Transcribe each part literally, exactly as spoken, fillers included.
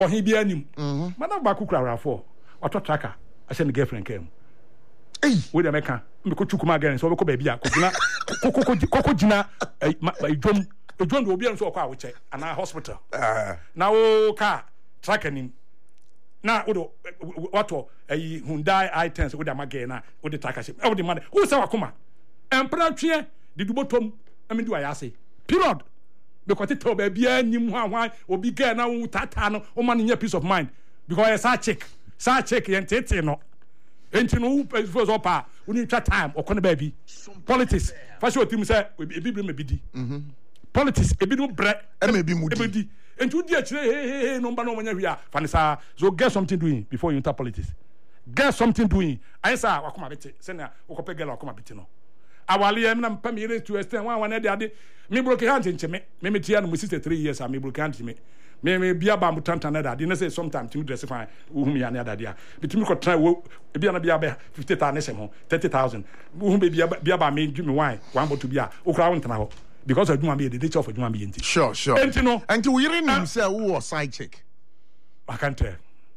or he be anim madam ba ku kura for auto tracker I send the girlfriend came eh we dey make me ko chukuma again so we ko ba bia ko gina ko ko ko gina dwom dwom do obi an so ko a wo che ana hospital na o car tracker nim na wo wato eh Hyundai i ten we dey make na we dey tracker ship e wo dey man who say wakoma empra twe di dubotom ame do ayase period because it tell baby anim ho ahwan obi girl na wo tata no o man nya peace of mind because sa check sa check yen tete no enti no first up ah we need time o kono baby politics fa show team say ebi bre me bidi mhm politics ebi no bre e me bi mudi enti udi a kire hey hey hey no mba no manya hwia fa ne sa so get something doing before you enter politics get something doing I say wakoma beti say na wokope girl wakoma beti no awale em na mpa me to extend one one dey ade me broke hand ncheme me me tia no sixty-three years am me broke hand me me me bia ba mu tanta na dey na say sometimes to dress fine uhum ya na dey a bitimi ko try wo bia na bia ba fifty thousand ho thirty thousand uhum bia bia ba me dwumi wine one bottle bia okra won tana ho because adwuma me dey dey of adwuma me enti sure sure enti no enti we hearing him say who was side chick I can't tell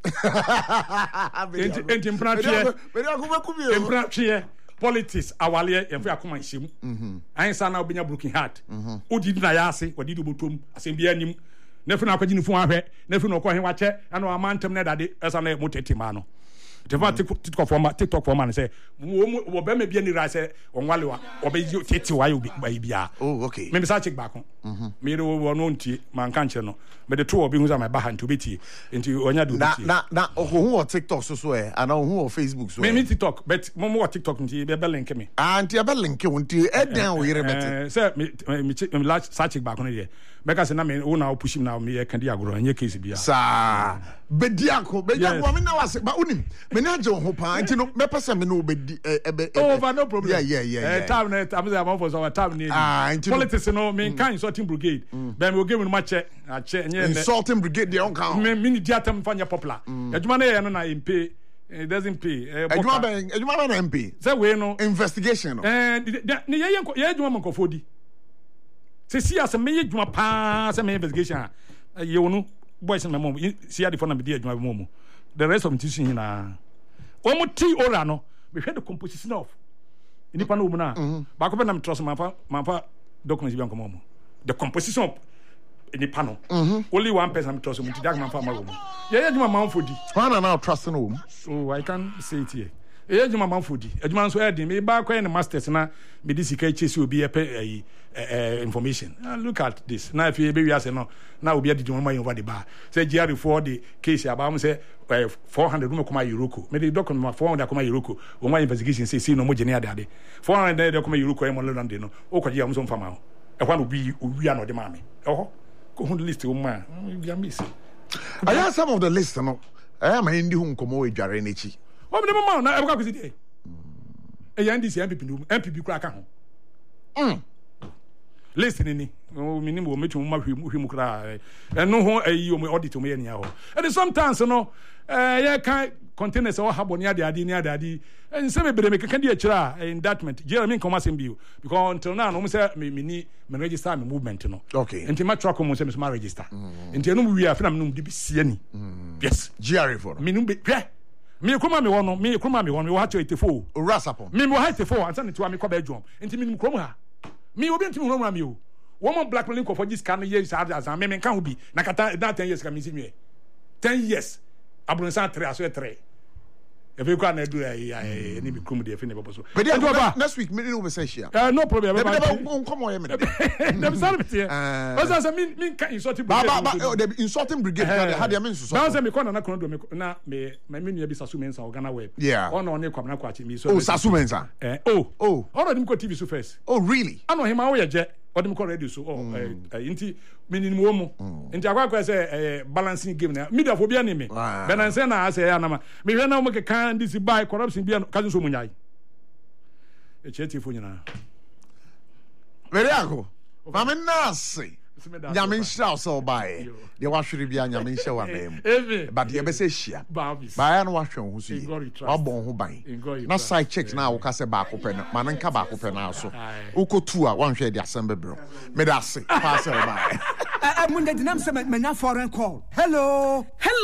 enti enti mpra tue beri akoma kubi o mpra tue politics awale yemfa akoma nhim mhm ansa na obenya broken heart mhm odidi na yase odidi botom asem bia anim na fi na akwaji ni fu ahwe na fi na okọ he wache ana o amantem na dade esa na mo tete ma no tefa tiktok for ma tiktok for ma say wo be me bia ni ra say onwale wa obe tete wa yo bia oh okay me me sa check back mhm me re wo no ntie man kan che no me de to obi hu za my back to beti nti onya do beti na na ohu o tiktok so so e ana ohu o facebook so me me tiktok but mo mo tiktok nti be be link me ah nti be link nti e dan o yire beti say me me me la sa check back no ye because na me wo na o push him na me e kan di agoro nye case bia sa bedi ako bedi ako me na wase ba unim me na je ho pa nti no me pese me no bedi e oh no problem yeah yeah yeah eh time na am say am for so time ni politics no me kan insulting brigade ben we give me much a che insulting brigade dey on count me me di atam fanya popular adwuma na ye no na impe it doesn't pay adwuma ben adwuma ben na mp say we no investigation no eh ni ye ye adwuma man kofodi se si as me ye adwuma pa se me investigation ye wonu boys na mom si ade for na me di adwuma mom the rest of the teaching na o mo ti ora no we head the composition of ni pa no mu na ba ko be na me trust man fa man fa documents bi an ko mom the composition of any panel only one person trust me to that man for my room yeah yeah man for di why na now trust no room so I can say it here yeah yeah man for di adwuma so head me ba kwa na masters na me di sika chesi obi e information look at this now if you be we say no now obi adwuma man over the bar say G R for the case about say four hundred room kuma Euroko me the document four hundred kuma Euroko o my investigation say see no mo gene ade four hundred kuma Euroko e mo London no o kwaji am so mfama ho e kwa no bi owi na ode ma me oh go on the list o man you miss I have some of the list no I am indi hu nkomo we dware n'echi o me ma na e kwa kwisi dey e ya ndi si M P P no M P P kura ka ho mm list ni ni o mi ni mo metu mo ma hwemu hwemu kura e no ho ayi o me audit o me ya ho and sometimes no eh ya kan containers o haboni ade ade ni ade ade en se me bere me kan di akira indictment Jeremy come asem bio because until now no me say me ni me register me movement no okay enti ma track mo say me so ma register enti enu wi afina me no di bi sie ni yes G R for me no be hwe me kuma me wono me kuma me wono me ha eighty-four Rasapon me me ha eighty-four ansa ne to me kwa ba adwom enti me nim krom ha me obi enti me wono me o woman blackmailing for this kind of years as me me kan obi na kata na ten years ka me si nwe ten years abronsan three aso three if you can do eh ni bi krom de fe ne bobo so but next week me no be say share uh no problem we come on me dem sorry me here o say me me kan insulting brigade ba the insulting brigade had dem insulting now say me kon na kon do me na me me nua bi sasu mensa Ghana web on on e kwam na kwachi me so oh sasu mensa eh oh oh already me ko T V so first oh really ano him awo ye je odem ko radio so oh inti menin wo mu inti akwa kwa say balancing game na media for bia ni me benanse na ase ya na ma me hwe na mo ke kan this buy corruption bia ka so munyai e cheti fo nyina very ako mama nasi nyame nhyira so buy de wahwere bia nyame nhyira wa na but ye be say hia ba ya no wahwe ho so yi wabon ho ban na side check na wo ka se ba ko pe na ma nka ba ko pe na so ukotu a wanhwe de asem bebro me da se pass e buy I'm going to name some foreign call. Hello. Hello.